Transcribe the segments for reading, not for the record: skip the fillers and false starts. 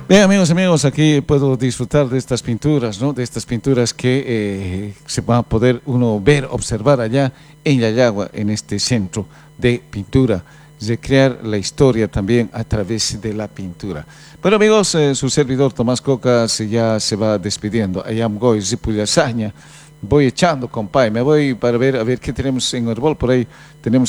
Bien, amigos, aquí puedo disfrutar de estas pinturas, ¿no? De estas pinturas que se va a poder uno ver, observar allá en Yayagua, en este centro de pintura, recrear la historia también a través de la pintura. Bueno, amigos, su servidor Tomás Cocas ya se va despidiendo. Allá voy, Zipuyasaña, voy echando, compadre, me voy para ver, a ver qué tenemos en Herbol, por ahí tenemos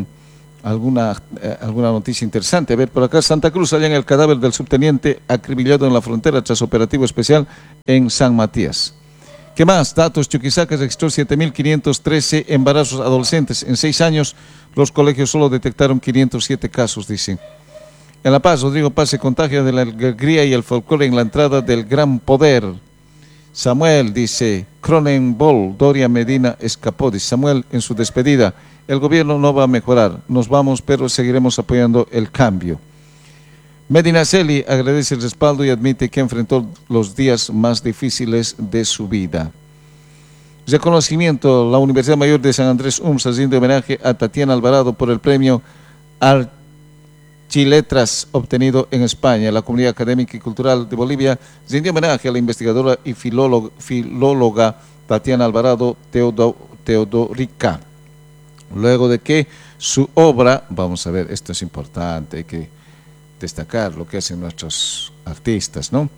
alguna noticia interesante. A ver, por acá, Santa Cruz, hallan el cadáver del subteniente acribillado en la frontera tras operativo especial en San Matías. ¿Qué más? Datos, Chuquisaca registró 7.513 embarazos adolescentes. En 6 años, los colegios solo detectaron 507 casos, dicen. En La Paz, Rodrigo Paz se contagia de la alegría y el folclore en la entrada del Gran Poder. Samuel dice, Cronenbol, Doria Medina escapó, dice Samuel en su despedida. El gobierno no va a mejorar, nos vamos, pero seguiremos apoyando el cambio. Medina Celi agradece el respaldo y admite que enfrentó los días más difíciles de su vida. Reconocimiento, la Universidad Mayor de San Andrés UMSA rinde homenaje a Tatiana Alvarado por el premio Archiletras obtenido en España. La comunidad académica y cultural de Bolivia rindió homenaje a la investigadora y filóloga Tatiana Alvarado Teodorica. Luego de que su obra, vamos a ver, esto es importante, hay que destacar lo que hacen nuestros artistas, ¿no?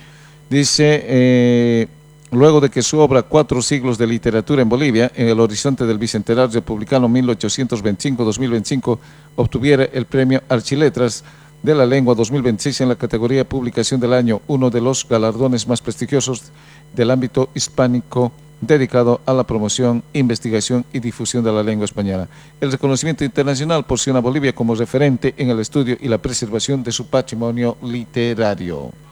Dice, luego de que su obra 4 siglos de literatura en Bolivia, en el horizonte del Bicentenario Republicano 1825-2025, obtuviera el premio Archiletras de la Lengua 2026 en la categoría Publicación del Año, uno de los galardones más prestigiosos del ámbito hispánico dedicado a la promoción, investigación y difusión de la lengua española. El reconocimiento internacional posiciona a Bolivia como referente en el estudio y la preservación de su patrimonio literario.